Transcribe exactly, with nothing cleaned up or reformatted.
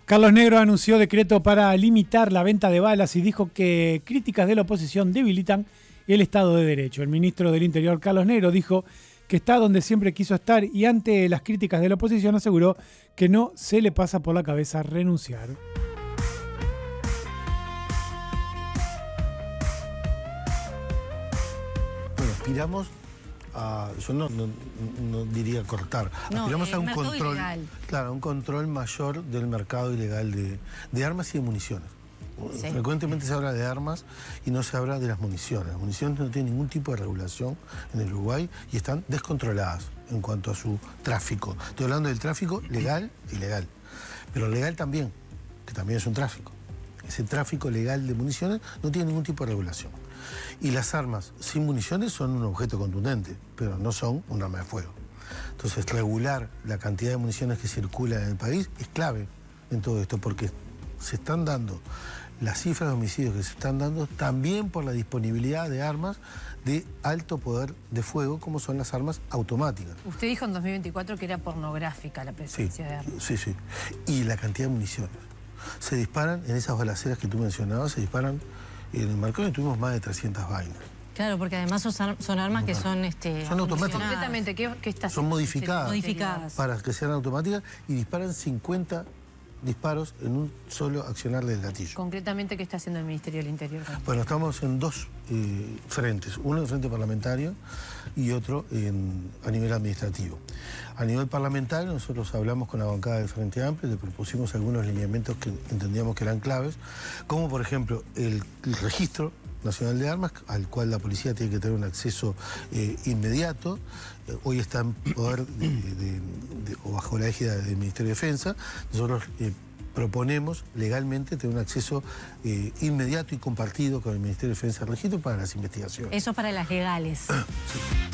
Carlos Negro anunció decreto para limitar la venta de balas y dijo que críticas de la oposición debilitan el Estado de Derecho. El ministro del Interior, Carlos Negro, dijo que está donde siempre quiso estar y ante las críticas de la oposición aseguró que no se le pasa por la cabeza renunciar. Bueno, aspiramos a, yo no, no, no diría cortar, no, aspiramos eh, a un control, ilegal. claro, un control mayor del mercado ilegal de, de armas y de municiones. Sí. Frecuentemente se habla de armas y no se habla de las municiones. Las municiones no tienen ningún tipo de regulación en el Uruguay y están descontroladas en cuanto a su tráfico. Estoy hablando del tráfico legal e ilegal, pero legal también, que también es un tráfico. Ese tráfico legal de municiones no tiene ningún tipo de regulación. Y las armas sin municiones son un objeto contundente, pero no son un arma de fuego. Entonces, regular la cantidad de municiones que circula en el país es clave en todo esto, porque se están dando las cifras de homicidios que se están dando también por la disponibilidad de armas de alto poder de fuego, como son las armas automáticas. Usted dijo en dos mil veinticuatro que era pornográfica la presencia sí, de armas. Sí, sí. Y la cantidad de municiones. Se disparan en esas balaceras que tú mencionabas, se disparan. En el Marconi tuvimos más de trescientas vainas. Claro, porque además son, son armas que son... Este, son automáticas. Concretamente, ¿qué, qué está Son modificadas, modificadas para que sean automáticas y disparan cincuenta disparos en un solo accionar del gatillo. Concretamente, ¿qué está haciendo el Ministerio del Interior? Bueno, estamos en dos eh, frentes, uno en el frente parlamentario y otro en, a nivel administrativo. A nivel parlamentario nosotros hablamos con la bancada del Frente Amplio, le propusimos algunos lineamientos que entendíamos que eran claves, como por ejemplo el, el registro nacional de armas, al cual la policía tiene que tener un acceso eh, inmediato. Eh, hoy está en poder de, de, de, de, o bajo la égida del Ministerio de Defensa. Nosotros eh, proponemos legalmente tener un acceso eh, inmediato y compartido con el Ministerio de Defensa al registro para las investigaciones. Eso para las legales. Sí.